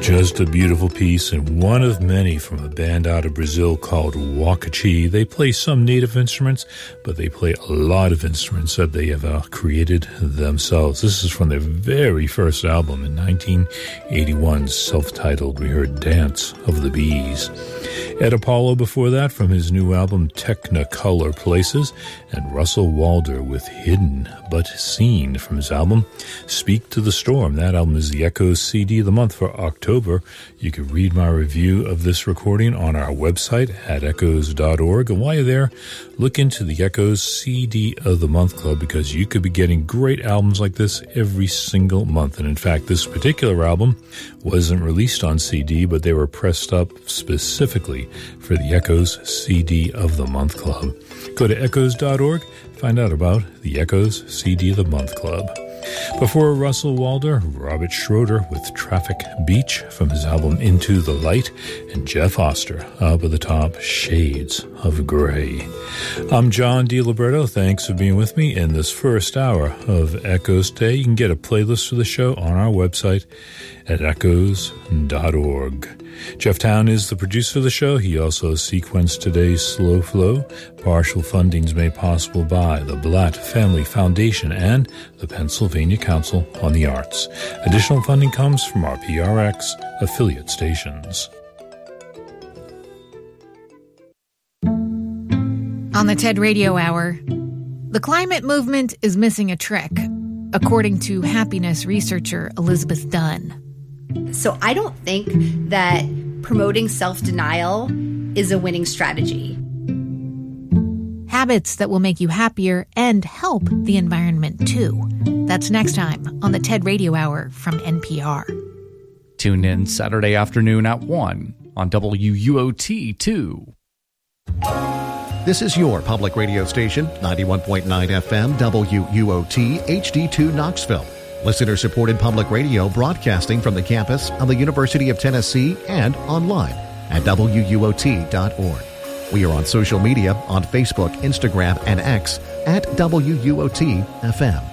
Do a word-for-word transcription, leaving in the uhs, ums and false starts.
Just a beautiful piece and one of many from a band out of Brazil called Wakachi. They play some native instruments, but they play a lot of instruments that they have uh, created themselves. This is from their very first album in nineteen eighty-one, self-titled. We heard Dance of the Bees. Ed Apollo before that from his new album Technicolor Places, and Russell Walder with Hidden But Seen from his album Speak to the Storm. That album is the Echoes C D of the month for October. You can read my review of this recording on our website at echoes dot org. And while you're there, look into the Echoes C D of the Month Club, because you could be getting great albums like this every single month. And in fact, this particular album wasn't released on C D, but they were pressed up specifically for the Echoes C D of the Month Club. Go to echoes dot org, find out about the Echoes C D of the Month Club. Before Russell Walder, Robert Schroeder with Traffic Beach from his album Into the Light, and Jeff Oster up at the top, Shades of Grey. I'm John DiLiberto. Thanks for being with me in this first hour of Echoes Day. You can get a playlist for the show on our website at echoes dot org. Jeff Town is the producer of the show. He also sequenced today's Slow Flow. Partial fundings made possible by the Blatt Family Foundation and the Pennsylvania Council on the Arts. Additional funding comes from our P R X affiliate stations. On the TED Radio Hour, the climate movement is missing a trick, according to happiness researcher Elizabeth Dunn. So I don't think that promoting self-denial is a winning strategy. Habits that will make you happier and help the environment, too. That's next time on the TED Radio Hour from N P R. Tune in Saturday afternoon at one on W U O T two. This is your public radio station, ninety-one point nine F M, W U O T, H D two Knoxville. Listener-supported public radio broadcasting from the campus of the University of Tennessee and online at W U O T dot org. We are on social media on Facebook, Instagram, and X at W U O T F M.